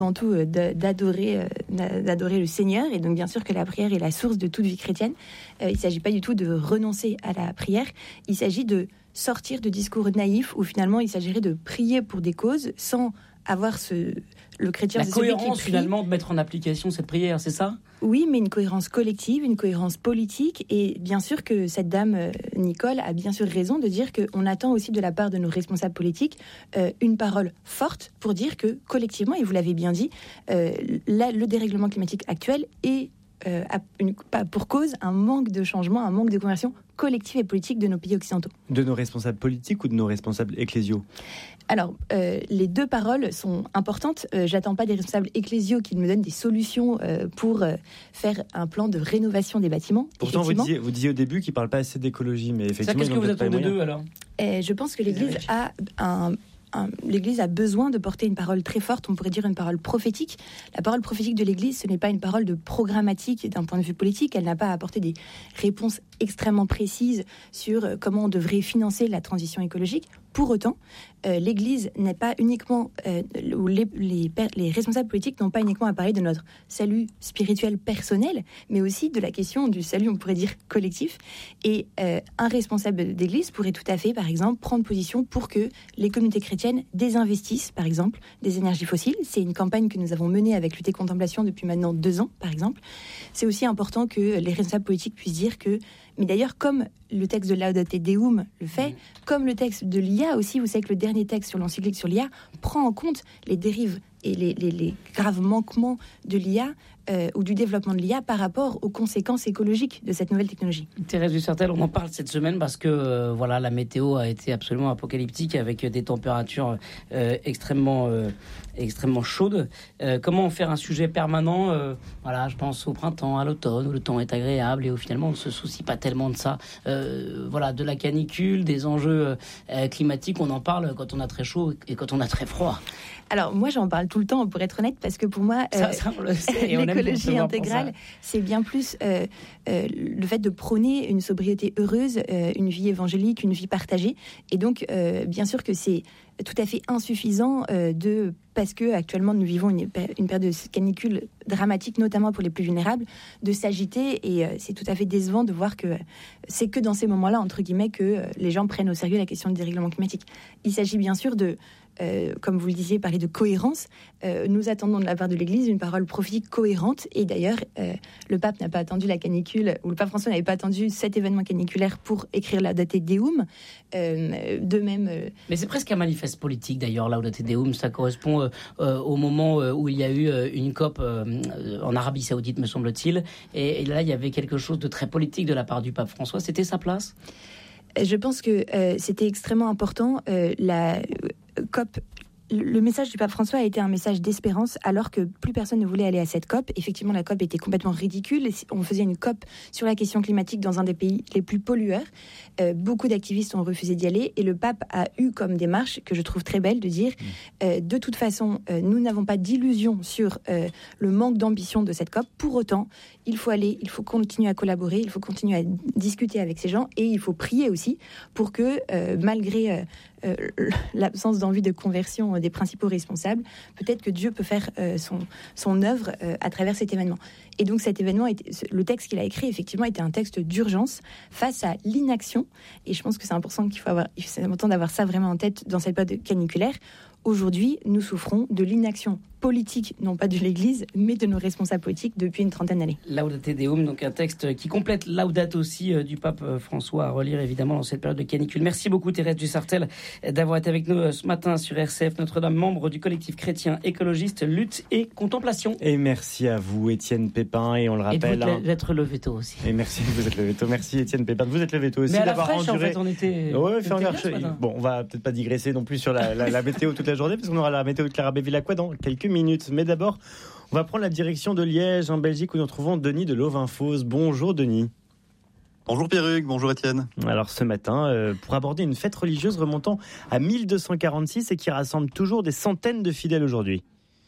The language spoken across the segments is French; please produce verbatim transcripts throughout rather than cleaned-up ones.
avant tout euh, d'adorer, euh, d'adorer le Seigneur, et donc bien sûr que la prière est la source de toute vie chrétienne. Euh, il ne s'agit pas du tout de renoncer à la prière, il s'agit de sortir de discours naïfs où finalement il s'agirait de prier pour des causes sans avoir ce, le chrétien... La cohérence finalement de mettre en application cette prière, c'est ça ? Oui, mais une cohérence collective, une cohérence politique, et bien sûr que cette dame, euh, Nicole, a bien sûr raison de dire qu'on attend aussi de la part de nos responsables politiques euh, une parole forte pour dire que collectivement, et vous l'avez bien dit, euh, la, le dérèglement climatique actuel est euh, une, pas pour cause un manque de changement, un manque de conversion collective et politique de nos pays occidentaux. De nos responsables politiques ou de nos responsables ecclésiaux ? Alors, euh, les deux paroles sont importantes. Euh, j'attends pas des responsables ecclésiaux qui me donnent des solutions euh, pour euh, faire un plan de rénovation des bâtiments. Pourtant, vous disiez, vous disiez au début qu'ils ne parlent pas assez d'écologie, mais effectivement... Ça, qu'est-ce que vous attendez d'eux, alors ? euh, Je pense que l'Église a un... Un, l'Église a besoin de porter une parole très forte, on pourrait dire une parole prophétique. La parole prophétique de l'Église, ce n'est pas une parole de programmatique d'un point de vue politique. Elle n'a pas à apporter des réponses extrêmement précises sur comment on devrait financer la transition écologique. Pour autant, euh, l'Église n'est pas uniquement, euh, ou les, les, les responsables politiques n'ont pas uniquement à parler de notre salut spirituel personnel, mais aussi de la question du salut, on pourrait dire, collectif. Et euh, un responsable d'Église pourrait tout à fait, par exemple, prendre position pour que les communautés chrétiennes désinvestissent, par exemple, des énergies fossiles. C'est une campagne que nous avons menée avec Lutte et Contemplation depuis maintenant deux ans, par exemple. C'est aussi important que les responsables politiques puissent dire que, mais d'ailleurs, comme le texte de Laudate Deum le fait, mmh. comme le texte de l'I A aussi, vous savez que le dernier texte sur l'encyclique sur l'I A prend en compte les dérives et les, les, les graves manquements de l'I A euh, ou du développement de l'I A par rapport aux conséquences écologiques de cette nouvelle technologie. Thérèse Dussartel, on en parle cette semaine parce que euh, voilà, la météo a été absolument apocalyptique avec des températures euh, extrêmement, euh, extrêmement chaudes. Euh, comment en faire un sujet permanent euh, Voilà, je pense au printemps, à l'automne, où le temps est agréable et où finalement on ne se soucie pas tellement de ça. Euh, voilà, de la canicule, des enjeux euh, climatiques, on en parle quand on a très chaud et quand on a très froid. Alors moi j'en parle tout le temps pour être honnête parce que pour moi ça, ça, on le sait, l'écologie intégrale c'est bien plus euh, euh, le fait de prôner une sobriété heureuse, euh, une vie évangélique, une vie partagée, et donc euh, bien sûr que c'est tout à fait insuffisant euh, de parce que actuellement nous vivons une, une période de canicule dramatique, notamment pour les plus vulnérables, de s'agiter, et euh, c'est tout à fait décevant de voir que euh, c'est que dans ces moments-là entre guillemets que euh, les gens prennent au sérieux la question du dérèglement climatique. Il s'agit bien sûr de Euh, comme vous le disiez, parler de cohérence. Euh, nous attendons de la part de l'Église une parole prophétique cohérente. Et d'ailleurs, euh, le pape n'a pas attendu la canicule, ou le pape François n'avait pas attendu cet événement caniculaire pour écrire Laudate Deum. Euh, de même... Euh... Mais c'est presque un manifeste politique, d'ailleurs, Laudate Deum. Ça correspond euh, euh, au moment où il y a eu euh, une COP euh, en Arabie Saoudite, me semble-t-il. Et, et là, il y avait quelque chose de très politique de la part du pape François. C'était sa place ? Je pense que euh, c'était extrêmement important. Euh, la COP, le message du pape François a été un message d'espérance alors que plus personne ne voulait aller à cette COP. Effectivement, la COP était complètement ridicule. On faisait une COP sur la question climatique dans un des pays les plus pollueurs. Euh, beaucoup d'activistes ont refusé d'y aller et le pape a eu comme démarche, que je trouve très belle, de dire mmh. euh, de toute façon, euh, nous n'avons pas d'illusion sur euh, le manque d'ambition de cette COP. Pour autant, il faut aller, il faut continuer à collaborer, il faut continuer à discuter avec ces gens et il faut prier aussi pour que, euh, malgré euh, euh, l'absence d'envie de conversion des principaux responsables, peut-être que Dieu peut faire euh, son, son œuvre euh, à travers cet événement. Et donc cet événement, était, le texte qu'il a écrit, effectivement, était un texte d'urgence face à l'inaction. Et je pense que c'est important, qu'il faut avoir, c'est important d'avoir ça vraiment en tête dans cette période caniculaire. Aujourd'hui, nous souffrons de l'inaction politique, non pas de l'Église, mais de nos responsables politiques depuis une trentaine d'années. Laudate Deum, donc un texte qui complète Laudate aussi euh, du pape François, à relire évidemment dans cette période de canicule. Merci beaucoup Thérèse Dussartel d'avoir été avec nous euh, ce matin sur R C F Notre-Dame, membre du collectif chrétien écologiste Lutte et Contemplation. Et merci à vous Étienne Pépin, et on le rappelle... Et d'être le veto aussi. Et merci, vous êtes le veto. Merci Étienne Pépin, vous êtes le veto aussi. Mais à la fraîche, enduré... en fait, on était... Ouais, fait en bon, on va peut-être pas digresser non plus sur la, la, la météo toute la journée, parce qu'on aura la météo de Clara Bévilacqua dans quelques minutes. Mais d'abord, on va prendre la direction de Liège, en Belgique, où nous retrouvons Denis de Lovinfos. Bonjour Denis. Bonjour Pierruc, bonjour Étienne. Alors ce matin, euh, pour aborder une fête religieuse remontant à mille deux cent quarante-six et qui rassemble toujours des centaines de fidèles aujourd'hui.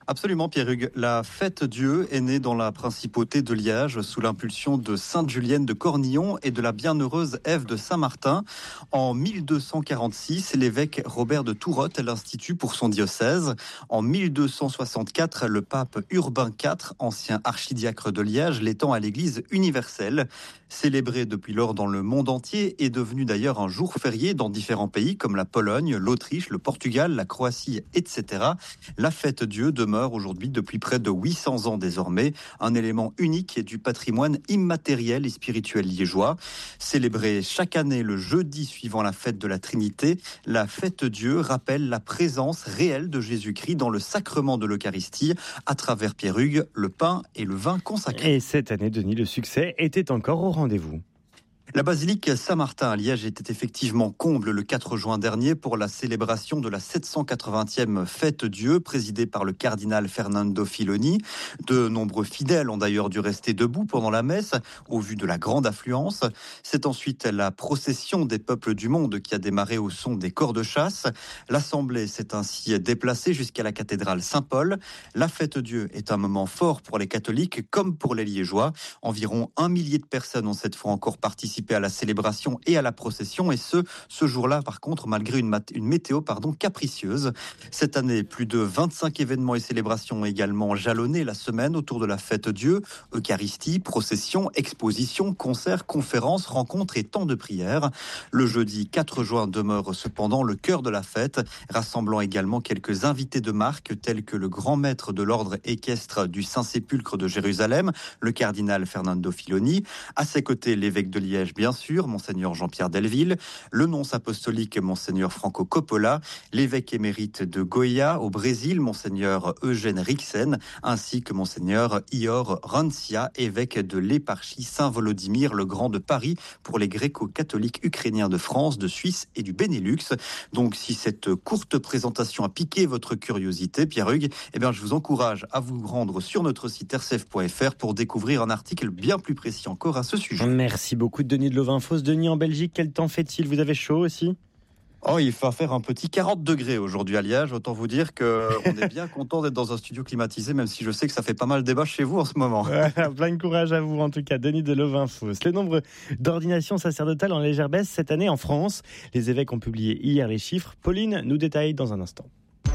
Absolument, Pierre-Hugues. La Fête-Dieu est née dans la principauté de Liège sous l'impulsion de sainte Julienne de Cornillon et de la bienheureuse Ève de Saint-Martin. En mille deux cent quarante-six, l'évêque Robert de Tourotte l'institue pour son diocèse. En mille deux cent soixante-quatre, le pape Urbain quatre, ancien archidiacre de Liège, l'étend à l'église universelle. Célébré depuis lors dans le monde entier, est devenu d'ailleurs un jour férié dans différents pays comme la Pologne, l'Autriche, le Portugal, la Croatie, et cetera. La Fête-Dieu demeure aujourd'hui depuis près de huit cents ans désormais un élément unique du patrimoine immatériel et spirituel liégeois. Célébrée chaque année le jeudi suivant la fête de la Trinité, la Fête-Dieu rappelle la présence réelle de Jésus-Christ dans le sacrement de l'Eucharistie à travers Pierre-Hugues, le pain et le vin consacrés. Et cette année, Denis, le succès était encore au rendez-vous. La basilique Saint-Martin à Liège était effectivement comble le quatre juin dernier pour la célébration de la sept cent quatre-vingtième Fête-Dieu présidée par le cardinal Fernando Filoni. De nombreux fidèles ont d'ailleurs dû rester debout pendant la messe au vu de la grande affluence. C'est ensuite la procession des peuples du monde qui a démarré au son des cors de chasse. L'assemblée s'est ainsi déplacée jusqu'à la cathédrale Saint-Paul. La Fête-Dieu est un moment fort pour les catholiques comme pour les Liégeois. Environ un millier de personnes ont cette fois encore participé à la célébration et à la procession, et ce, ce jour-là, par contre, malgré une, mat- une météo pardon, capricieuse. Cette année, plus de vingt-cinq événements et célébrations ont également jalonné la semaine autour de la Fête-Dieu. Eucharistie, procession, exposition, concerts, conférences, rencontres et temps de prière. Le jeudi quatre juin demeure cependant le cœur de la fête, rassemblant également quelques invités de marque, tels que le grand maître de l'ordre équestre du Saint-Sépulcre de Jérusalem, le cardinal Fernando Filoni. À ses côtés, l'évêque de Liège, bien sûr, Monseigneur Jean-Pierre Delville, le nonce apostolique Monseigneur Franco Coppola, l'évêque émérite de Goiás au Brésil, Monseigneur Eugène Rixen, ainsi que Monseigneur Ior Rancia, évêque de l'éparchie Saint-Volodymyr le Grand de Paris pour les gréco-catholiques ukrainiens de France, de Suisse et du Benelux. Donc si cette courte présentation a piqué votre curiosité, Pierre-Hugues, eh bien, je vous encourage à vous rendre sur notre site r c f point f r pour découvrir un article bien plus précis encore à ce sujet. Merci beaucoup Denis de l'Auvin-Fosse. Denis, en Belgique, quel temps fait-il ? Vous avez chaud aussi ? Oh, il va faire un petit quarante degrés aujourd'hui à Liège. Autant vous dire qu'on est bien content d'être dans un studio climatisé, même si je sais que ça fait pas mal de débat chez vous en ce moment. Voilà, plein de courage à vous en tout cas, Denis de l'Auvin-Fosse. Les nombres d'ordinations sacerdotales en légère baisse cette année en France. Les évêques ont publié hier les chiffres. Pauline nous détaille dans un instant.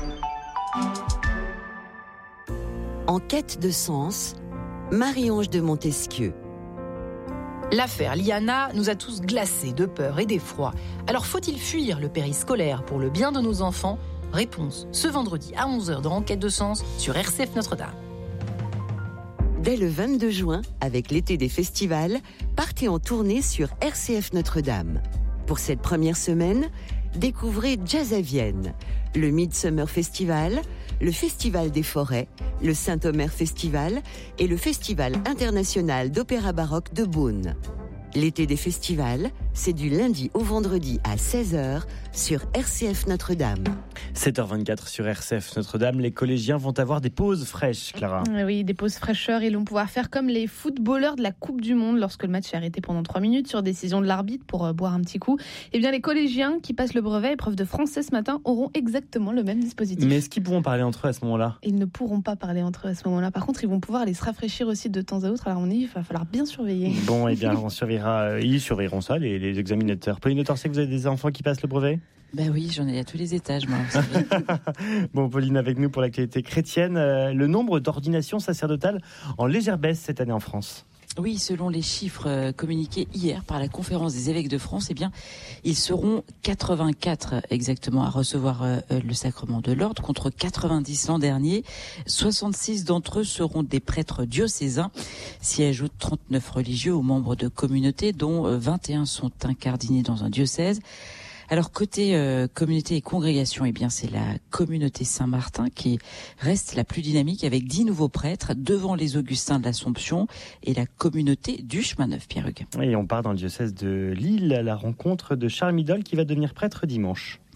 En quête de sens, Marie-Ange de Montesquieu. L'affaire Liana nous a tous glacés de peur et d'effroi. Alors faut-il fuir le périscolaire pour le bien de nos enfants ? Réponse ce vendredi à onze heures dans Enquête de sens sur R C F Notre-Dame. Dès le vingt-deux juin, avec l'été des festivals, partez en tournée sur R C F Notre-Dame. Pour cette première semaine, découvrez Jazz à Vienne, le Midsummer Festival, le Festival des Forêts, le Saint-Omer Festival et le Festival international d'opéra baroque de Beaune. L'été des festivals, c'est du lundi au vendredi à seize heures sur R C F Notre-Dame. sept heures vingt-quatre sur R C F Notre-Dame, les collégiens vont avoir des pauses fraîches, Clara. Oui, des pauses fraîcheurs. Ils vont pouvoir faire comme les footballeurs de la Coupe du Monde lorsque le match est arrêté pendant trois minutes sur décision de l'arbitre pour euh, boire un petit coup. Eh bien, les collégiens qui passent le brevet épreuve de français ce matin auront exactement le même dispositif. Mais est-ce qu'ils pourront parler entre eux à ce moment-là ? Ils ne pourront pas parler entre eux à ce moment-là. Par contre, ils vont pouvoir aller se rafraîchir aussi de temps à autre. Alors, on y, il va falloir bien surveiller. Bon, eh bien, on surveillera. Ils surveilleront ça, les, les examinateurs. Pauline Le Torset, vous avez des enfants qui passent le brevet ? Ben oui, j'en ai à tous les étages, moi. Bon, Pauline, avec nous pour l'actualité chrétienne. Euh, le nombre d'ordinations sacerdotales en légère baisse cette année en France. Oui, selon les chiffres communiqués hier par la Conférence des évêques de France, eh bien, ils seront quatre-vingt-quatre exactement à recevoir euh, le sacrement de l'ordre, contre quatre-vingt-dix l'an dernier. soixante-six d'entre eux seront des prêtres diocésains. S'y ajoutent trente-neuf religieux ou membres de communautés, dont vingt et un sont incardinés dans un diocèse. Alors côté euh, communauté et congrégation, eh bien c'est la communauté Saint-Martin qui reste la plus dynamique avec dix nouveaux prêtres devant les Augustins de l'Assomption et la communauté du Chemin Neuf, Pierre-Hugues. Et on part dans le diocèse de Lille à la rencontre de Charles Midol qui va devenir prêtre dimanche.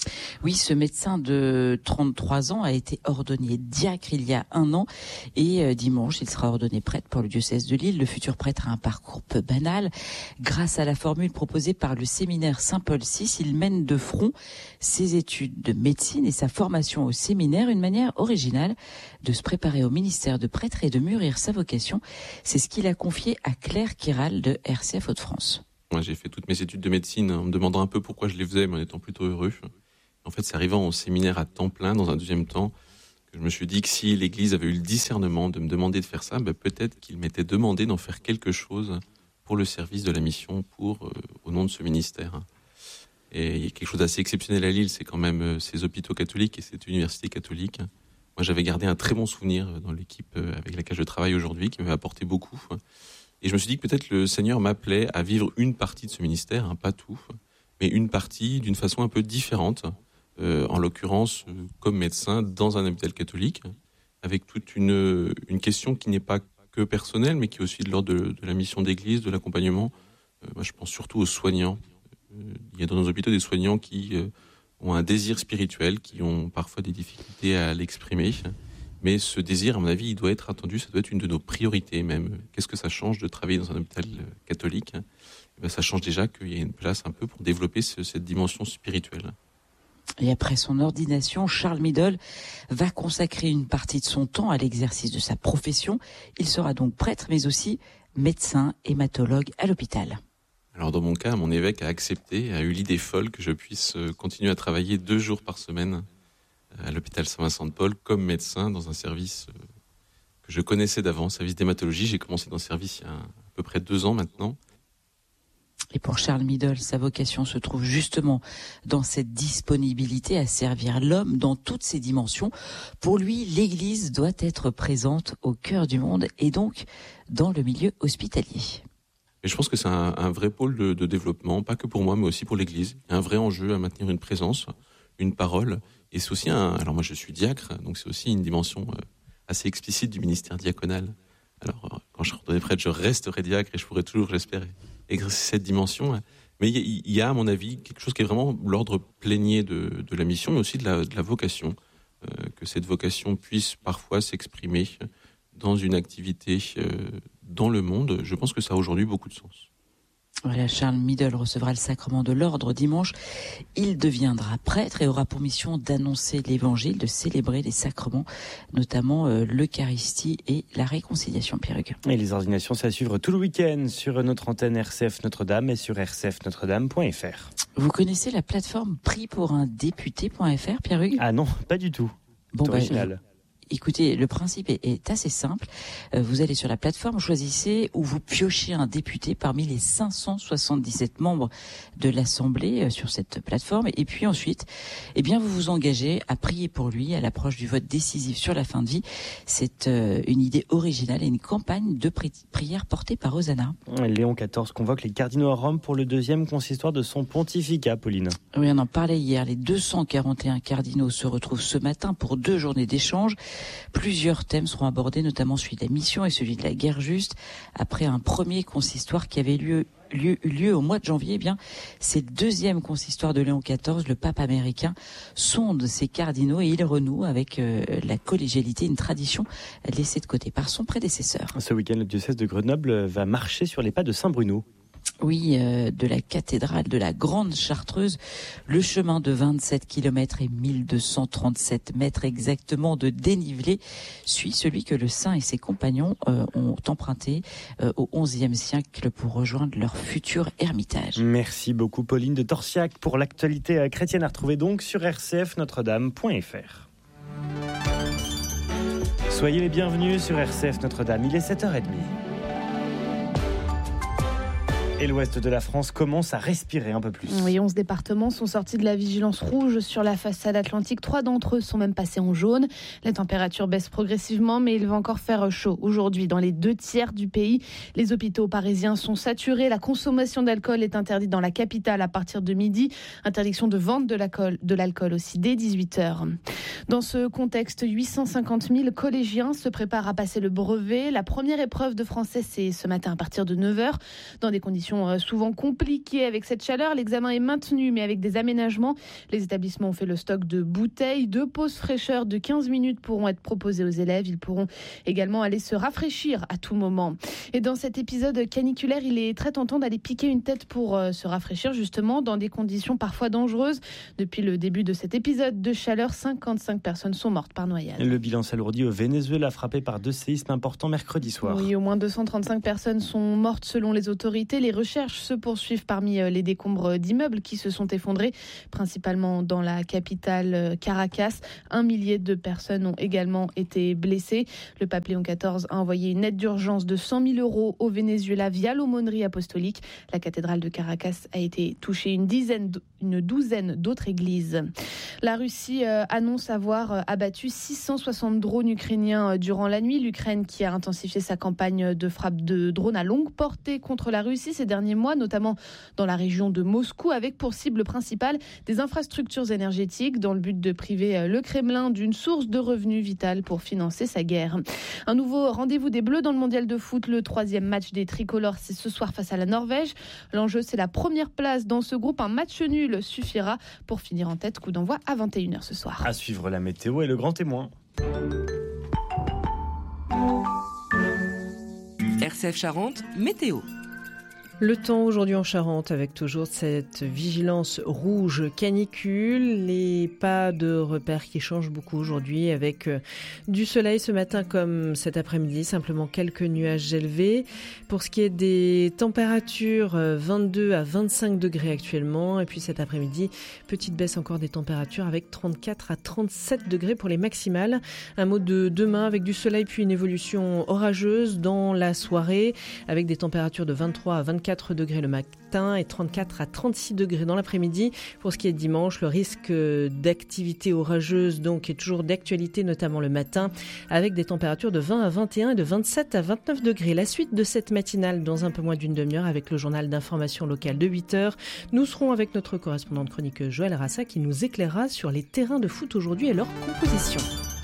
Oui, ce médecin de trente-trois ans a été ordonné diacre il y a un an et euh, dimanche, il sera ordonné prêtre pour le diocèse de Lille. Le futur prêtre a un parcours peu banal. Grâce à la formule proposée par le séminaire Saint-Paul six, il mène de front ses études de médecine et sa formation au séminaire, une manière originale de se préparer au ministère de prêtre et de mûrir sa vocation. C'est ce qu'il a confié à Claire Kiral de R C F Hauts-de-France. Moi, j'ai fait toutes mes études de médecine en me demandant un peu pourquoi je les faisais, mais en étant plutôt heureux. En fait, c'est arrivant au séminaire à temps plein, dans un deuxième temps, que je me suis dit que si l'Église avait eu le discernement de me demander de faire ça, ben peut-être qu'il m'était demandé d'en faire quelque chose pour le service de la mission, pour, euh, au nom de ce ministère. Et il y a quelque chose d'assez exceptionnel à Lille, c'est quand même euh, ces hôpitaux catholiques et cette université catholique. Moi, j'avais gardé un très bon souvenir dans l'équipe avec laquelle je travaille aujourd'hui, qui m'avait apporté beaucoup. Et je me suis dit que peut-être le Seigneur m'appelait à vivre une partie de ce ministère, hein, pas tout, mais une partie d'une façon un peu différente. Euh, en l'occurrence, euh, comme médecin dans un hôpital catholique, avec toute une, une question qui n'est pas que personnelle, mais qui est aussi de l'ordre de, de la mission d'église, de l'accompagnement. Euh, moi, je pense surtout aux soignants. Euh, il y a dans nos hôpitaux des soignants qui euh, ont un désir spirituel, qui ont parfois des difficultés à l'exprimer. Mais ce désir, à mon avis, il doit être attendu, ça doit être une de nos priorités même. Qu'est-ce que ça change de travailler dans un hôpital catholique ? Et bien, ça change déjà qu'il y a une place un peu pour développer ce, cette dimension spirituelle. Et après son ordination, Charles Middle va consacrer une partie de son temps à l'exercice de sa profession. Il sera donc prêtre, mais aussi médecin, hématologue à l'hôpital. Alors dans mon cas, mon évêque a accepté, a eu l'idée folle que je puisse continuer à travailler deux jours par semaine à l'hôpital Saint-Vincent-de-Paul comme médecin dans un service que je connaissais d'avant, service d'hématologie. J'ai commencé dans ce service il y a à peu près deux ans maintenant. Et pour Charles Middle, sa vocation se trouve justement dans cette disponibilité à servir l'homme dans toutes ses dimensions. Pour lui, l'Église doit être présente au cœur du monde et donc dans le milieu hospitalier. Et je pense que c'est un, un vrai pôle de, de développement, pas que pour moi, mais aussi pour l'Église. Il y a un vrai enjeu à maintenir une présence, une parole. Et c'est aussi un... Alors moi, je suis diacre, donc c'est aussi une dimension assez explicite du ministère diaconal. Alors, quand je serai prêtre, je resterai diacre et je pourrai toujours, j'espère, exercer cette dimension. Mais il y a, à mon avis, quelque chose qui est vraiment l'ordre plénier de, de la mission, mais aussi de la, de la vocation. Euh, que cette vocation puisse parfois s'exprimer dans une activité euh, dans le monde. Je pense que ça a aujourd'hui beaucoup de sens. Voilà, Charles Middle recevra le sacrement de l'ordre dimanche. Il deviendra prêtre et aura pour mission d'annoncer l'évangile, de célébrer les sacrements, notamment euh, l'Eucharistie et la réconciliation, Pierre-Hugues. Et les ordinations, c'est à suivre tout le week-end sur notre antenne R C F Notre-Dame et sur r c f notre dame point f r. Vous connaissez la plateforme prix pour un député point f r, Pierre-Hugues ? Ah non, pas du tout. Bon, c'est bah, original. Écoutez, le principe est, est assez simple. Euh, vous allez sur la plateforme, choisissez ou vous piochez un député parmi les cinq cent soixante-dix-sept membres de l'Assemblée euh, sur cette plateforme. Et puis ensuite, eh bien, vous vous engagez à prier pour lui à l'approche du vote décisif sur la fin de vie. C'est euh, une idée originale et une campagne de pri- prière portée par Hosanna. Léon quatorze convoque les cardinaux à Rome pour le deuxième consistoire de son pontificat, Pauline. Oui, on en parlait hier. Les deux cent quarante et un cardinaux se retrouvent ce matin pour deux journées d'échange. Plusieurs thèmes seront abordés, notamment celui de la mission et celui de la guerre juste. Après un premier consistoire qui avait lieu, lieu, lieu au mois de janvier, eh bien, c'est le deuxième consistoire de Léon quatorze. Le pape américain sonde ses cardinaux et il renoue avec euh, la collégialité, une tradition laissée de côté par son prédécesseur. Ce week-end, le diocèse de Grenoble va marcher sur les pas de Saint-Bruno. Oui, euh, de la cathédrale de la Grande Chartreuse, le chemin de vingt-sept kilomètres et mille deux cent trente-sept mètres exactement de dénivelé suit celui que le saint et ses compagnons euh, ont emprunté euh, au onzième siècle pour rejoindre leur futur ermitage. Merci beaucoup Pauline de Torsiac pour l'actualité chrétienne à retrouver donc sur r c f notre dame point f r. Soyez les bienvenus sur R C F Notre-Dame, il est sept heures trente. Et l'ouest de la France commence à respirer un peu plus. Oui, onze départements sont sortis de la vigilance rouge sur la façade atlantique. Trois d'entre eux sont même passés en jaune. La température baisse progressivement, mais il va encore faire chaud. Aujourd'hui, dans les deux tiers du pays, les hôpitaux parisiens sont saturés. La consommation d'alcool est interdite dans la capitale à partir de midi. Interdiction de vente de l'alcool, de l'alcool aussi dès dix-huit heures. Dans ce contexte, huit cent cinquante mille collégiens se préparent à passer le brevet. La première épreuve de français, c'est ce matin à partir de neuf heures, dans des conditions conditions souvent compliquées avec cette chaleur. L'examen est maintenu, mais avec des aménagements. Les établissements ont fait le stock de bouteilles. Deux pauses fraîcheur de quinze minutes pourront être proposées aux élèves. Ils pourront également aller se rafraîchir à tout moment. Et dans cet épisode caniculaire, il est très tentant d'aller piquer une tête pour euh, se rafraîchir, justement, dans des conditions parfois dangereuses. Depuis le début de cet épisode de chaleur, cinquante-cinq personnes sont mortes par noyade. Le bilan s'alourdit au Venezuela, frappé par deux séismes importants mercredi soir. Oui, au moins deux cent trente-cinq personnes sont mortes selon les autorités. Les recherches se poursuivent parmi les décombres d'immeubles qui se sont effondrés, principalement dans la capitale Caracas. Un millier de personnes ont également été blessées. Le pape Léon quatorze a envoyé une aide d'urgence de cent mille euros au Venezuela via l'aumônerie apostolique. La cathédrale de Caracas a été touchée, une dizaine, une douzaine d'autres églises. La Russie euh, annonce avoir euh, abattu six cent soixante drones ukrainiens euh, durant la nuit. L'Ukraine qui a intensifié sa campagne de frappe de drones à longue portée contre la Russie ces derniers mois, notamment dans la région de Moscou, avec pour cible principale des infrastructures énergétiques dans le but de priver euh, le Kremlin d'une source de revenus vitale pour financer sa guerre. Un nouveau rendez-vous des Bleus dans le mondial de foot. Le troisième match des tricolores, c'est ce soir face à la Norvège. L'enjeu, c'est la première place dans ce groupe. Un match nul suffira pour finir en tête. Coup d'envoi à vingt et une heures ce soir. À suivre la météo et le grand témoin. R C F Charente, météo. Le temps aujourd'hui en Charente avec toujours cette vigilance rouge canicule, les pas de repères qui changent beaucoup aujourd'hui avec du soleil ce matin comme cet après-midi, simplement quelques nuages élevés. Pour ce qui est des températures, vingt-deux à vingt-cinq degrés actuellement et puis cet après-midi, petite baisse encore des températures avec trente-quatre à trente-sept degrés pour les maximales. Un mot de demain avec du soleil puis une évolution orageuse dans la soirée avec des températures de vingt-trois à vingt-quatre degrés le matin et trente-quatre à trente-six degrés dans l'après-midi. Pour ce qui est de dimanche, le risque d'activité orageuse donc est toujours d'actualité, notamment le matin, avec des températures de vingt à vingt et un et de vingt-sept à vingt-neuf degrés. La suite de cette matinale dans un peu moins d'une demi-heure avec le journal d'information locale de huit heures. Nous serons avec notre correspondante chronique Joël Rassa qui nous éclairera sur les terrains de foot aujourd'hui et leur composition.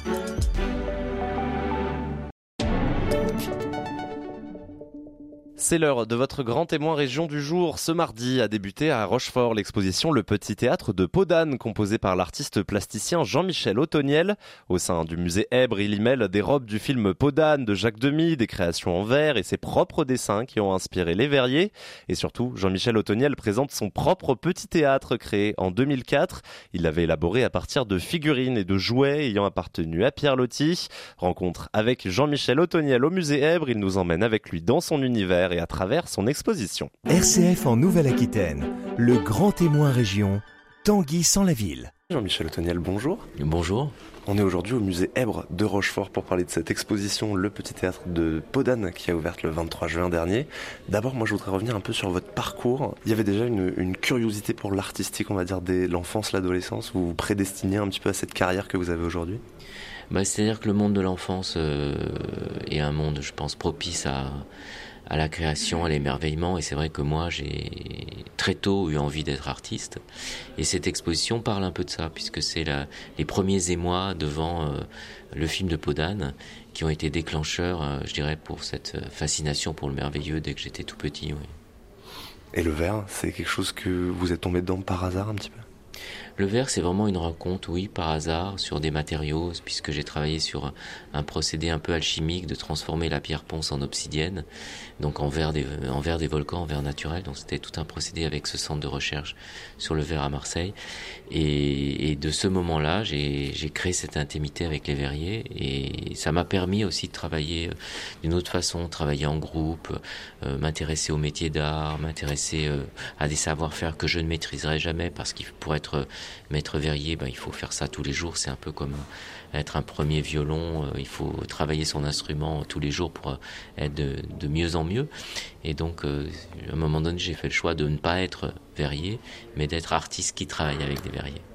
C'est l'heure de votre grand témoin région du jour. Ce mardi a débuté à Rochefort l'exposition Le Petit Théâtre de Podane, composée par l'artiste plasticien Jean-Michel Ottoniel. Au sein du musée Èbre, il y mêle des robes du film Podane de Jacques Demy, des créations en verre et ses propres dessins qui ont inspiré les verriers. Et surtout, Jean-Michel Ottoniel présente son propre petit théâtre créé en deux mille quatre. Il l'avait élaboré à partir de figurines et de jouets ayant appartenu à Pierre Loti. Rencontre avec Jean-Michel Ottoniel au musée Èbre, il nous emmène avec lui dans son univers et à travers son exposition. R C F en Nouvelle-Aquitaine, le grand témoin région, Tanguy sans la ville. Jean-Michel Ottoniel, bonjour. Bonjour. On est aujourd'hui au musée Èbre de Rochefort pour parler de cette exposition Le Petit Théâtre de Podane qui a ouvert le vingt-trois juin dernier. D'abord, moi je voudrais revenir un peu sur votre parcours. Il y avait déjà une, une curiosité pour l'artistique, on va dire, dès l'enfance, l'adolescence. Vous vous prédestiniez un petit peu à cette carrière que vous avez aujourd'hui ? Bah, c'est-à-dire que le monde de l'enfance euh, est un monde, je pense, propice à... à la création, à l'émerveillement, et c'est vrai que moi j'ai très tôt eu envie d'être artiste, et cette exposition parle un peu de ça, puisque c'est la, les premiers émois devant euh, le film de Podane qui ont été déclencheurs, euh, je dirais, pour cette fascination pour le merveilleux dès que j'étais tout petit. Oui. Et le verre, c'est quelque chose que vous êtes tombé dedans par hasard un petit peu ? Le verre, c'est vraiment une rencontre, oui, par hasard, sur des matériaux, puisque j'ai travaillé sur un, un procédé un peu alchimique de transformer la pierre ponce en obsidienne, donc en verre des, en verre des volcans, en verre naturel. Donc c'était tout un procédé avec ce centre de recherche sur le verre à Marseille. Et, et de ce moment-là, j'ai, j'ai créé cette intimité avec les verriers, et ça m'a permis aussi de travailler d'une autre façon, travailler en groupe, euh, m'intéresser au métier d'art, m'intéresser euh, à des savoir-faire que je ne maîtriserai jamais, parce qu'il pour être maître verrier, ben, il faut faire ça tous les jours. C'est un peu comme être un premier violon. Il faut travailler son instrument tous les jours pour être de, de mieux en mieux. Et donc, euh, à un moment donné, j'ai fait le choix de ne pas être verrier, mais d'être artiste qui travaille avec des verriers.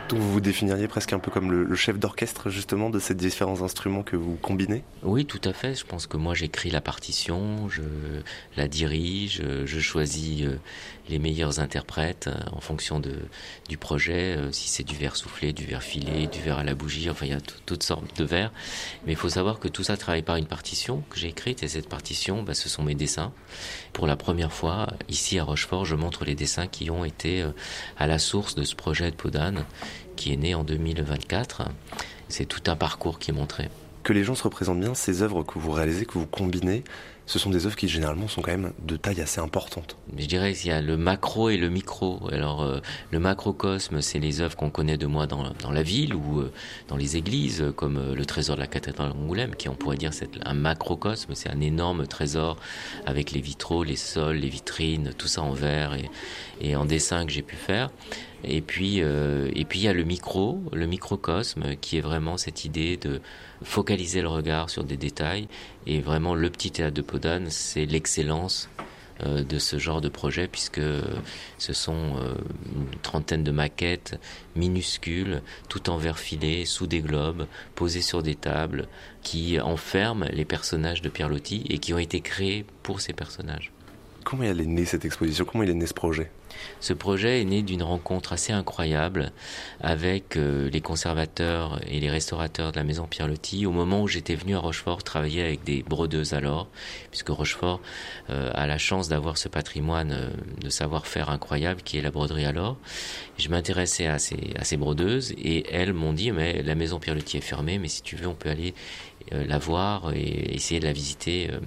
Donc vous vous définiriez presque un peu comme le, le chef d'orchestre justement de ces différents instruments que vous combinez ? Oui, tout à fait. Je pense que moi j'écris la partition, je la dirige, je choisis les meilleurs interprètes en fonction de, du projet, si c'est du verre soufflé, du verre filé, du verre à la bougie, enfin il y a t- toutes sortes de verres. Mais il faut savoir que tout ça travaille par une partition que j'ai écrite et cette partition, bah, ce sont mes dessins. Pour la première fois, ici à Rochefort, je montre les dessins qui ont été à la source de ce projet de Peau d'âne qui est né en deux mille vingt-quatre. C'est tout un parcours qui est montré. Que les gens se représentent bien, ces œuvres que vous réalisez, que vous combinez, ce sont des œuvres qui généralement sont quand même de taille assez importante. Je dirais qu'il y a le macro et le micro. Alors euh, le macrocosme, c'est les œuvres qu'on connaît de moi dans, dans la ville ou euh, dans les églises, comme euh, le trésor de la cathédrale d'Angoulême, qui on pourrait dire c'est un macrocosme, c'est un énorme trésor avec les vitraux, les sols, les vitrines, tout ça en verre et, et en dessin que j'ai pu faire. Et puis, euh, et puis il y a le micro, le microcosme, qui est vraiment cette idée de focaliser le regard sur des détails. Et vraiment, le petit théâtre de Peau d'âne, c'est l'excellence euh, de ce genre de projet, puisque ce sont euh, une trentaine de maquettes minuscules, tout en verre filé, sous des globes, posées sur des tables, qui enferment les personnages de Pierre Loti et qui ont été créés pour ces personnages. Comment elle est née cette exposition ? Comment il est né ce projet ? Ce projet est né d'une rencontre assez incroyable avec euh, les conservateurs et les restaurateurs de la maison Pierre Loti au moment où j'étais venu à Rochefort travailler avec des brodeuses alors, puisque Rochefort euh, a la chance d'avoir ce patrimoine euh, de savoir-faire incroyable qui est la broderie alors. Je m'intéressais à ces, à ces brodeuses et elles m'ont dit mais la maison Pierre Loti est fermée, mais si tu veux on peut aller euh, la voir et essayer de la visiter. Euh,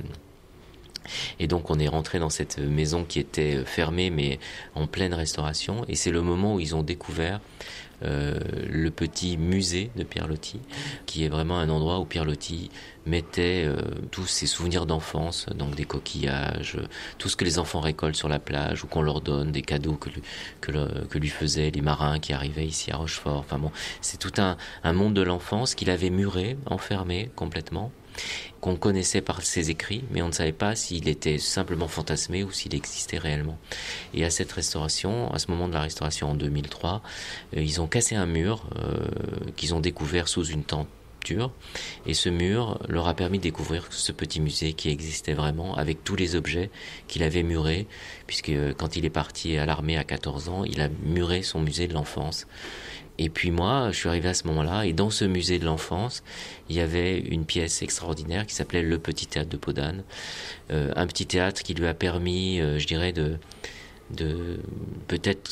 Et donc on est rentré dans cette maison qui était fermée mais en pleine restauration et c'est le moment où ils ont découvert euh, le petit musée de Pierre Loti qui est vraiment un endroit où Pierre Loti mettait euh, tous ses souvenirs d'enfance, donc des coquillages, tout ce que les enfants récoltent sur la plage ou qu'on leur donne, des cadeaux que lui, que, le, que lui faisaient les marins qui arrivaient ici à Rochefort. Enfin bon, c'est tout un, un monde de l'enfance qu'il avait muré, enfermé complètement, qu'on connaissait par ses écrits, mais on ne savait pas s'il était simplement fantasmé ou s'il existait réellement. Et à cette restauration, à ce moment de la restauration en deux mille trois, euh, ils ont cassé un mur euh, qu'ils ont découvert sous une tenture, et ce mur leur a permis de découvrir ce petit musée qui existait vraiment, avec tous les objets qu'il avait murés, puisque euh, quand il est parti à l'armée à quatorze ans, il a muré son musée de l'enfance. Et puis moi, je suis arrivé à ce moment-là, et dans ce musée de l'enfance, il y avait une pièce extraordinaire qui s'appelait Le Petit Théâtre de Peau d'âne. Euh, un petit théâtre qui lui a permis, euh, je dirais, de, de peut-être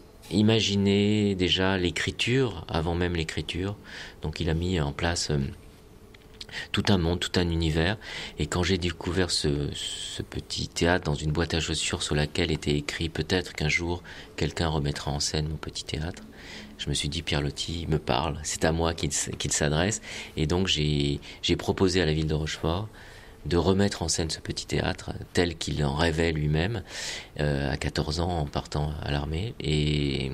imaginer déjà l'écriture, avant même l'écriture. Donc il a mis en place euh, tout un monde, tout un univers. Et quand j'ai découvert ce, ce petit théâtre dans une boîte à chaussures sur laquelle était écrit « Peut-être qu'un jour, quelqu'un remettra en scène mon petit théâtre », je me suis dit, Pierre Loti me parle, c'est à moi qu'il, qu'il s'adresse. Et donc j'ai, j'ai proposé à la ville de Rochefort de remettre en scène ce petit théâtre tel qu'il en rêvait lui-même euh, à quatorze ans en partant à l'armée. Et,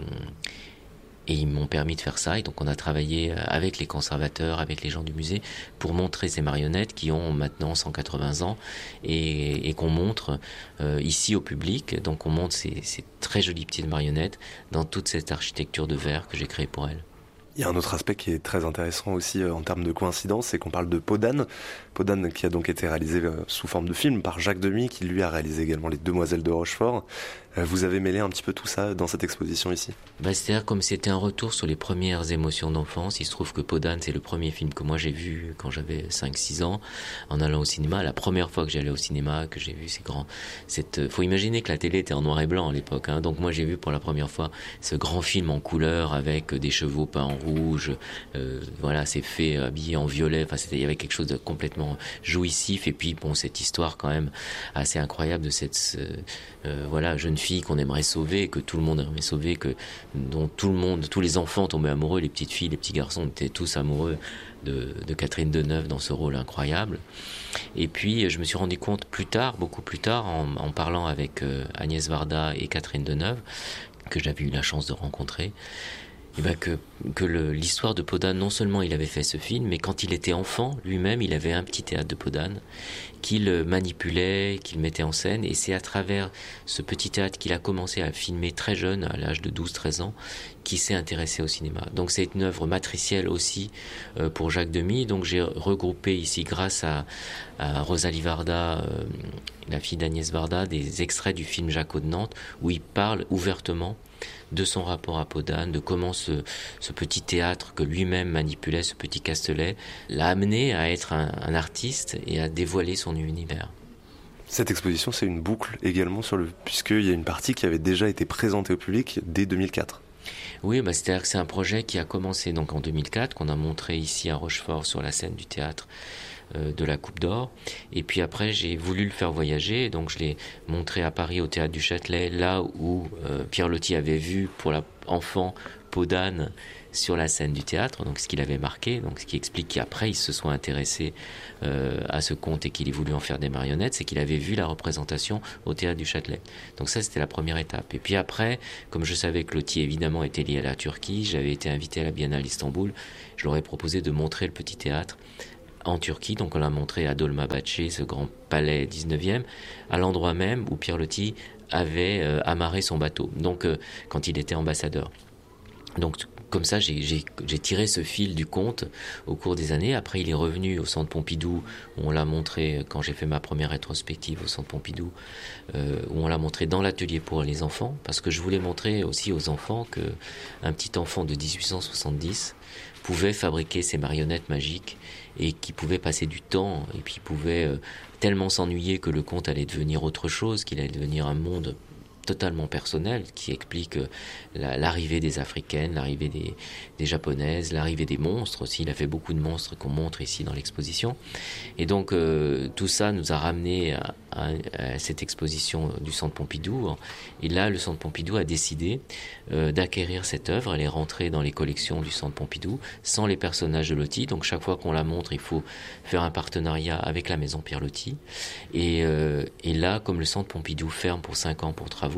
et ils m'ont permis de faire ça. Et donc on a travaillé avec les conservateurs, avec les gens du musée pour montrer ces marionnettes qui ont maintenant cent quatre-vingts ans et, et qu'on montre euh, ici au public. Donc on montre ces, ces très jolies petites marionnettes dans toute cette architecture de verre que j'ai créée pour elles. Il y a un autre aspect qui est très intéressant aussi euh, en termes de coïncidence, c'est qu'on parle de Peau d'âne. Peau d'âne qui a donc été réalisé euh, sous forme de film par Jacques Demy, qui lui a réalisé également Les Demoiselles de Rochefort. Euh, vous avez mêlé un petit peu tout ça dans cette exposition ici ? Bah, c'est-à-dire comme c'était un retour sur les premières émotions d'enfance, il se trouve que Peau d'âne, c'est le premier film que moi j'ai vu quand j'avais cinq six ans, en allant au cinéma. La première fois que j'allais au cinéma, que j'ai vu ces grands... Cette... Faut imaginer que la télé était en noir et blanc à l'époque, hein. Donc moi j'ai vu pour la première fois ce grand film en couleur avec des chevaux peints en rouge, euh, voilà, ces fées habillées en violet, enfin c'était, il y avait quelque chose de complètement jouissif. Et puis bon, cette histoire quand même assez incroyable de cette euh, voilà jeune fille qu'on aimerait sauver, que tout le monde aimerait sauver, que dont tout le monde, tous les enfants tombaient amoureux, les petites filles, les petits garçons étaient tous amoureux de, de Catherine Deneuve dans ce rôle incroyable. Et puis je me suis rendu compte plus tard, beaucoup plus tard, en, en parlant avec euh, Agnès Varda et Catherine Deneuve, que j'avais eu la chance de rencontrer, et ben que, que le, l'histoire de Peau d'âne, non seulement il avait fait ce film, mais quand il était enfant, lui-même, il avait un petit théâtre de Peau d'âne qu'il manipulait, qu'il mettait en scène. Et c'est à travers ce petit théâtre qu'il a commencé à filmer très jeune, à l'âge de douze treize ans, qui s'est intéressé au cinéma. Donc c'est une œuvre matricielle aussi euh, pour Jacques Demy. Donc j'ai regroupé ici, grâce à, à Rosalie Varda, euh, la fille d'Agnès Varda, des extraits du film Jacques de Nantes, où il parle ouvertement de son rapport à Podane, de comment ce, ce petit théâtre que lui-même manipulait, ce petit Castelet, l'a amené à être un, un artiste et à dévoiler son univers. Cette exposition, c'est une boucle également, sur le, puisqu'il y a une partie qui avait déjà été présentée au public dès deux mille quatre. Oui, bah, c'est-à-dire que c'est un projet qui a commencé donc en deux mille quatre, qu'on a montré ici à Rochefort sur la scène du théâtre euh, de la Coupe d'Or. Et puis après, j'ai voulu le faire voyager, donc je l'ai montré à Paris au Théâtre du Châtelet, là où euh, Pierre Loti avait vu pour l'enfant Podane sur la scène du théâtre, donc ce qu'il avait marqué, donc ce qui explique qu'après il se soit intéressé euh, à ce conte et qu'il ait voulu en faire des marionnettes, c'est qu'il avait vu la représentation au Théâtre du Châtelet. Donc ça, c'était la première étape. Et puis après, comme je savais que Loti évidemment était lié à la Turquie, j'avais été invité à la Biennale d'Istanbul, je leur ai proposé de montrer le petit théâtre en Turquie, donc on l'a montré à Dolmabahçe, ce grand palais dix-neuvième, à l'endroit même où Pierre Loti avait euh, amarré son bateau, donc euh, quand il était ambassadeur. Donc comme ça, j'ai, j'ai, j'ai tiré ce fil du conte au cours des années. Après, il est revenu au Centre Pompidou, où on l'a montré quand j'ai fait ma première rétrospective au Centre Pompidou, euh, où on l'a montré dans l'atelier pour les enfants, parce que je voulais montrer aussi aux enfants que un petit enfant de dix-huit cent soixante-dix pouvait fabriquer ses marionnettes magiques et qui pouvait passer du temps, et puis pouvait euh, tellement s'ennuyer que le conte allait devenir autre chose, qu'il allait devenir un monde totalement personnel, qui explique la, l'arrivée des Africaines, l'arrivée des, des Japonaises, l'arrivée des monstres aussi. Il a fait beaucoup de monstres qu'on montre ici dans l'exposition. Et donc, euh, tout ça nous a ramené à, à, à cette exposition du Centre Pompidou. Et là, le Centre Pompidou a décidé euh, d'acquérir cette œuvre. Elle est rentrée dans les collections du Centre Pompidou, sans les personnages de Loti. Donc, chaque fois qu'on la montre, il faut faire un partenariat avec la Maison Pierre Loti. Et, euh, et là, comme le Centre Pompidou ferme pour cinq ans pour travaux,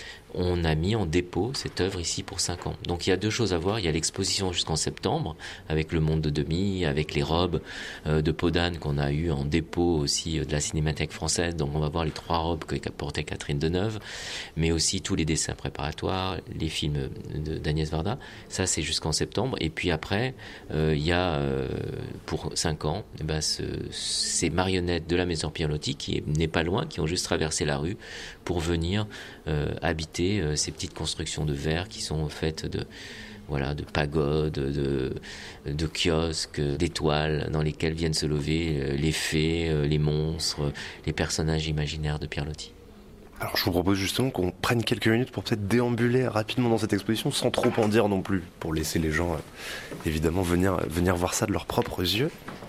on a mis en dépôt cette œuvre ici pour cinq ans. Donc il y a deux choses à voir. Il y a l'exposition jusqu'en septembre, avec le monde de Demy, avec les robes euh, de Podane qu'on a eu en dépôt aussi euh, de la Cinémathèque française. Donc on va voir les trois robes que portait Catherine Deneuve, mais aussi tous les dessins préparatoires, les films de, d'Agnès Varda. Ça, c'est jusqu'en septembre. Et puis après, euh, il y a euh, pour cinq ans, eh ben, ce, ces marionnettes de la Maison Pierre Loti, qui n'est pas loin, qui ont juste traversé la rue pour venir euh, habiter euh, ces petites constructions de verre qui sont faites de, voilà, de pagodes, de, de kiosques, d'étoiles dans lesquelles viennent se lever euh, les fées, euh, les monstres, les personnages imaginaires de Pierre Loti. Alors je vous propose justement qu'on prenne quelques minutes pour peut-être déambuler rapidement dans cette exposition, sans trop en dire non plus, pour laisser les gens euh, évidemment venir, venir voir ça de leurs propres yeux.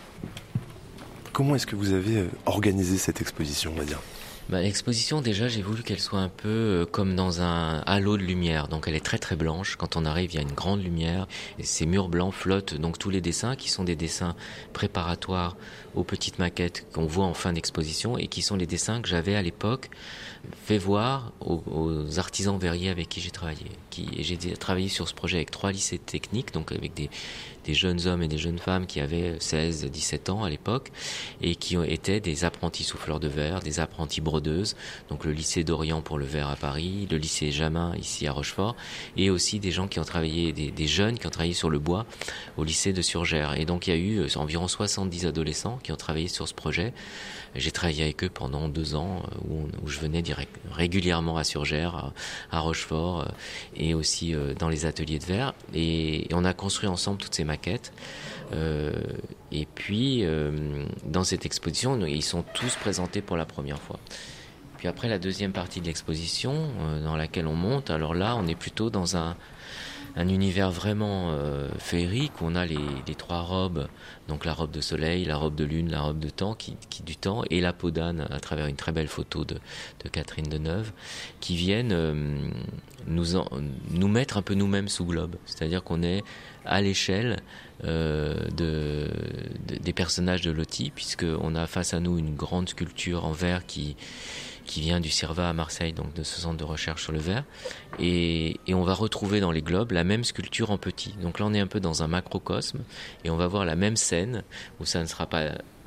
Comment est-ce que vous avez organisé cette exposition, on va dire ? Bah, l'exposition, déjà, j'ai voulu qu'elle soit un peu euh, comme dans un halo de lumière. Donc elle est très très blanche. Quand on arrive, il y a une grande lumière. Et ces murs blancs flottent. Donc tous les dessins, qui sont des dessins préparatoires aux petites maquettes qu'on voit en fin d'exposition, et qui sont les dessins que j'avais à l'époque fait voir aux, aux artisans verriers avec qui j'ai travaillé. Qui, et j'ai travaillé sur ce projet avec trois lycées techniques, donc avec des, des jeunes hommes et des jeunes femmes qui avaient seize dix-sept ans à l'époque, et qui étaient des apprentis souffleurs de verre, des apprentis brodeuses, donc le lycée d'Orient pour le verre à Paris, le lycée Jamin ici à Rochefort, et aussi des gens qui ont travaillé, des, des jeunes qui ont travaillé sur le bois au lycée de Surgères. Et donc il y a eu environ soixante-dix adolescents qui ont travaillé sur ce projet. J'ai travaillé avec eux pendant deux ans, où, on, où je venais direct, régulièrement à Surgères, à, à Rochefort, et aussi euh, dans les ateliers de verre. Et, et on a construit ensemble toutes ces maquettes. Euh, et puis, euh, dans cette exposition, ils sont tous présentés pour la première fois. Puis après, la deuxième partie de l'exposition, euh, dans laquelle on monte, alors là, on est plutôt dans un... un univers vraiment euh, féerique, où on a les, les trois robes, donc la robe de soleil, la robe de lune, la robe de temps, qui, qui du temps, et la Podane, à travers une très belle photo de, de Catherine Deneuve, qui viennent euh, nous, en, nous mettre un peu nous-mêmes sous globe. C'est-à-dire qu'on est à l'échelle euh, de, de, des personnages de Loti, puisqu'on a face à nous une grande sculpture en verre qui... qui vient du CIRVA à Marseille, donc de ce centre de recherche sur le verre. Et, et on va retrouver dans les globes la même sculpture en petit. Donc là, on est un peu dans un macrocosme, et on va voir la même scène, où ça ne sera pas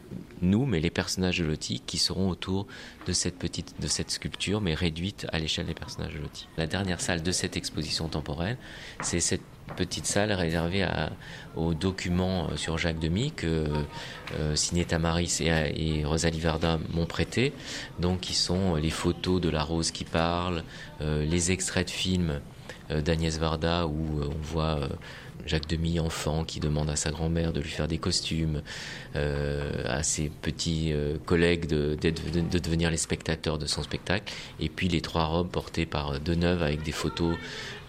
nous, mais les personnages de Loti qui seront autour de cette petite, de cette sculpture, mais réduite à l'échelle des personnages de Loti. La dernière salle de cette exposition temporelle, c'est cette petite salle réservée à, aux documents sur Jacques Demy que euh, Signé Tamaris et, et Rosalie Varda m'ont prêté, donc qui sont les photos de la rose qui parle, euh, les extraits de films euh, d'Agnès Varda où euh, on voit euh, Jacques Demy enfant qui demande à sa grand-mère de lui faire des costumes, euh, à ses petits euh, collègues de, de, de devenir les spectateurs de son spectacle, et puis les trois robes portées par Deneuve avec des photos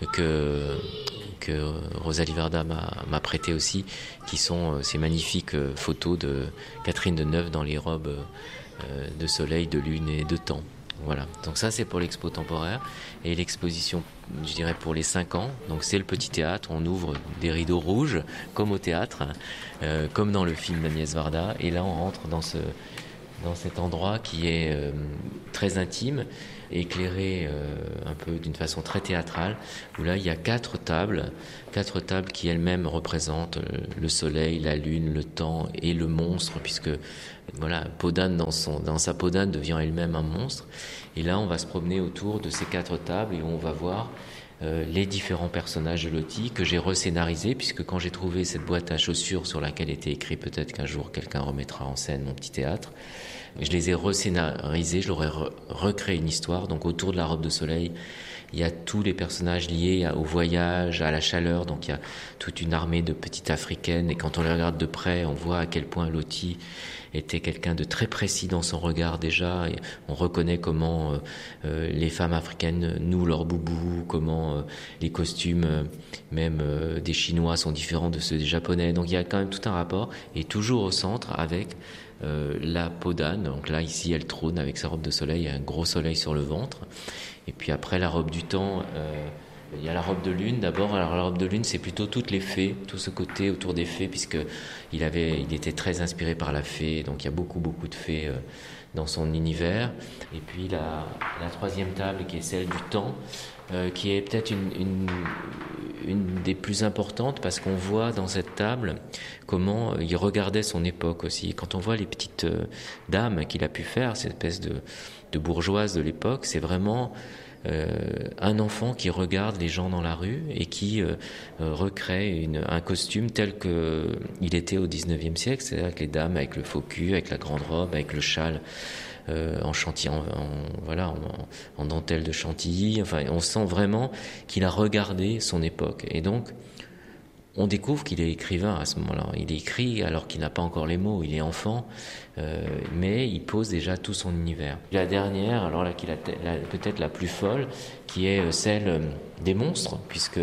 que que Rosalie Varda m'a, m'a prêté aussi, qui sont euh, ces magnifiques euh, photos de Catherine Deneuve dans les robes euh, de soleil, de lune et de temps. Voilà, donc ça c'est pour l'expo temporaire. Et l'exposition, je dirais pour les cinq ans, donc c'est le petit théâtre, on ouvre des rideaux rouges, comme au théâtre, euh, comme dans le film d'Agnès Varda, et là on rentre dans ce... dans cet endroit qui est euh, très intime, éclairé euh, un peu d'une façon très théâtrale, où là il y a quatre tables, quatre tables qui elles-mêmes représentent euh, le soleil, la lune, le temps et le monstre, puisque voilà, Podane dans, son, dans sa Podane devient elle-même un monstre. Et là on va se promener autour de ces quatre tables et on va voir Euh, les différents personnages de Loti que j'ai rescénarisés, puisque quand j'ai trouvé cette boîte à chaussures sur laquelle était écrit peut-être qu'un jour quelqu'un remettra en scène mon petit théâtre, je les ai rescénarisés, je leur ai re- recréé une histoire. Donc autour de la robe de soleil, il y a tous les personnages liés au voyage, à la chaleur, donc il y a toute une armée de petites africaines, et quand on les regarde de près, on voit à quel point Loti était quelqu'un de très précis dans son regard déjà, et on reconnaît comment euh, euh, les femmes africaines nouent leurs boubous, comment euh, les costumes euh, même euh, des Chinois sont différents de ceux des Japonais, donc il y a quand même tout un rapport, et toujours au centre avec euh, la Podane. Donc là ici elle trône avec sa robe de soleil, il y a un gros soleil sur le ventre, et puis après la robe du temps, euh, il y a la robe de lune d'abord. Alors la robe de lune, c'est plutôt toutes les fées, tout ce côté autour des fées, puisque il avait, il était très inspiré par la fée, donc il y a beaucoup beaucoup de fées euh, dans son univers. Et puis la, la troisième table qui est celle du temps, euh, qui est peut-être une, une, une des plus importantes, parce qu'on voit dans cette table comment il regardait son époque aussi. Quand on voit les petites euh, dames qu'il a pu faire, cette espèce de, de bourgeoise de l'époque, c'est vraiment Euh, un enfant qui regarde les gens dans la rue et qui euh, euh, recrée une, un costume tel qu'il était au dix-neuvième siècle, c'est-à-dire avec les dames avec le faux cul, avec la grande robe, avec le châle euh, en chantilly, en, en, voilà, en, en dentelle de chantilly. Enfin, on sent vraiment qu'il a regardé son époque. Et donc, on découvre qu'il est écrivain à ce moment-là. Il écrit alors qu'il n'a pas encore les mots, il est enfant, euh, mais il pose déjà tout son univers. La dernière, alors là, qui est la, la, peut-être la plus folle, qui est celle des monstres, puisque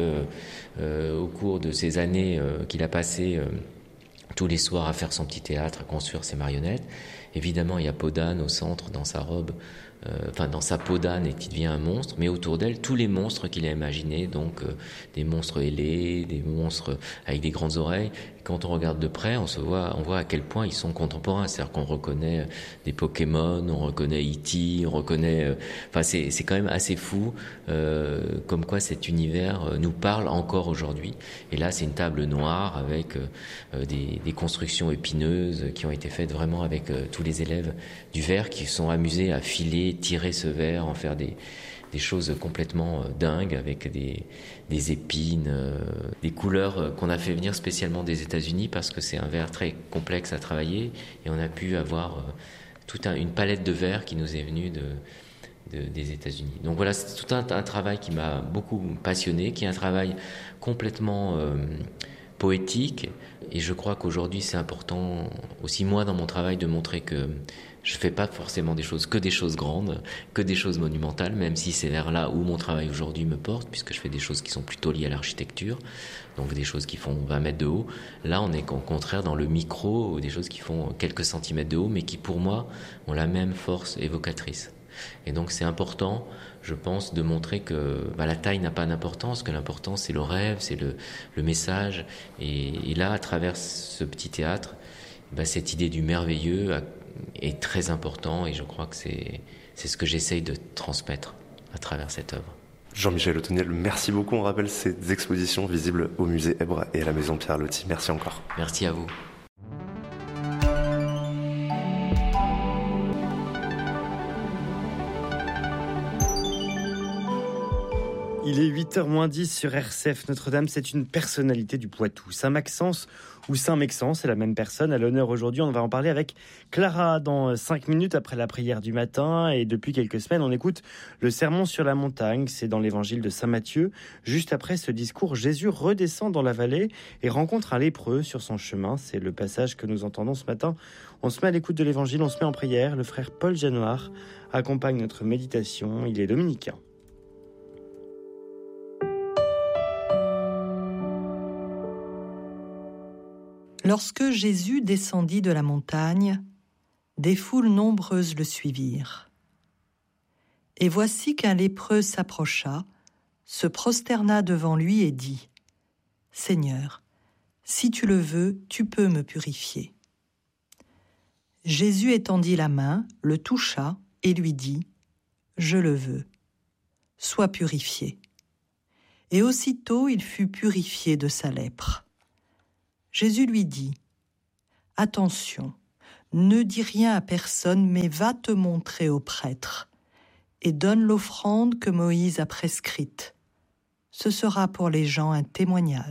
euh, au cours de ces années euh, qu'il a passées euh, tous les soirs à faire son petit théâtre, à construire ses marionnettes, évidemment il y a Podane au centre dans sa robe, Euh, enfin dans sa peau d'âne, et qui devient un monstre, mais autour d'elle tous les monstres qu'il a imaginés, donc euh, des monstres ailés, des monstres avec des grandes oreilles. Et quand on regarde de près, on se voit, on voit à quel point ils sont contemporains, c'est-à-dire qu'on reconnaît des Pokémon, on reconnaît E T, on reconnaît, euh, enfin c'est c'est quand même assez fou, euh, comme quoi cet univers euh, nous parle encore aujourd'hui. Et là c'est une table noire avec euh, des, des constructions épineuses qui ont été faites vraiment avec euh, tous les élèves du verre qui se sont amusés à filer, tirer ce verre, en faire des, des choses complètement euh, dingues, avec des, des épines, euh, des couleurs euh, qu'on a fait venir spécialement des États-Unis, parce que c'est un verre très complexe à travailler, et on a pu avoir euh, toute un, une palette de verres qui nous est venue de, de, des États-Unis. Donc voilà, c'est tout un, un travail qui m'a beaucoup passionné, qui est un travail complètement euh, poétique, et je crois qu'aujourd'hui c'est important aussi, moi dans mon travail, de montrer que je fais pas forcément des choses, que des choses grandes, que des choses monumentales, même si c'est vers là où mon travail aujourd'hui me porte, puisque je fais des choses qui sont plutôt liées à l'architecture, donc des choses qui font vingt mètres de haut. Là, on est au contraire dans le micro, des choses qui font quelques centimètres de haut, mais qui pour moi ont la même force évocatrice. Et donc c'est important, je pense, de montrer que bah, la taille n'a pas d'importance, que l'important c'est le rêve, c'est le, le message. Et, et là, à travers ce petit théâtre, bah, cette idée du merveilleux a, est très important, et je crois que c'est, c'est ce que j'essaye de transmettre à travers cette œuvre. Jean-Michel Otoniel, merci beaucoup. On rappelle ces expositions visibles au musée Èbre et à la maison Pierre Loti. Merci encore. Merci à vous. Il est huit heures moins dix sur R C F Notre-Dame. C'est une personnalité du Poitou. Saint-Maxence ou Saint-Mexan, c'est la même personne. À l'honneur aujourd'hui, on va en parler avec Clara dans cinq minutes après la prière du matin. Et depuis quelques semaines, on écoute le sermon sur la montagne. C'est dans l'évangile de Saint Matthieu. Juste après ce discours, Jésus redescend dans la vallée et rencontre un lépreux sur son chemin. C'est le passage que nous entendons ce matin. On se met à l'écoute de l'évangile, on se met en prière. Le frère Paul Janoir accompagne notre méditation. Il est dominicain. Lorsque Jésus descendit de la montagne, des foules nombreuses le suivirent. Et voici qu'un lépreux s'approcha, se prosterna devant lui et dit : « Seigneur, si tu le veux, tu peux me purifier. » Jésus étendit la main, le toucha et lui dit : « Je le veux, sois purifié. » Et aussitôt il fut purifié de sa lèpre. Jésus lui dit : « Attention, ne dis rien à personne, mais va te montrer au prêtre et donne l'offrande que Moïse a prescrite. Ce sera pour les gens un témoignage. »